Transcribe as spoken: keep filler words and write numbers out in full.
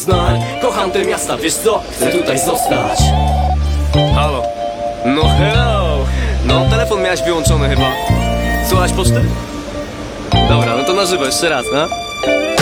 Poznań. Kocham te miasta, wiesz co? Chcę tutaj zostać. Halo. No hello. No, telefon miałeś wyłączony chyba. Słuchałeś poczty? Dobra, no to na żywo jeszcze raz, no.